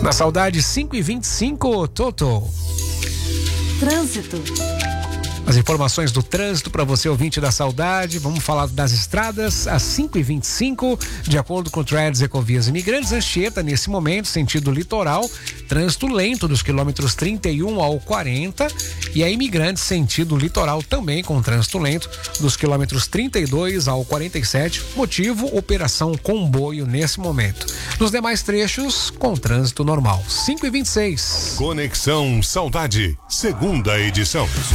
Na Saudade 5h25, Toto. Trânsito. As informações do trânsito para você, ouvinte da Saudade. Vamos falar das estradas às 5h25, de acordo com o Threads Ecovias Imigrantes. Anchieta, nesse momento, sentido litoral, trânsito lento dos quilômetros 31 ao 40. E a Imigrantes, sentido litoral, também com trânsito lento dos quilômetros 32 ao 47. Motivo, operação comboio nesse momento. Nos demais trechos, com trânsito normal. 5h26. Conexão Saudade, segunda edição.